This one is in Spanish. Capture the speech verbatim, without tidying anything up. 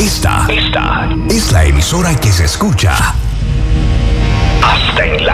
Esta, esta es la emisora que se escucha hasta en la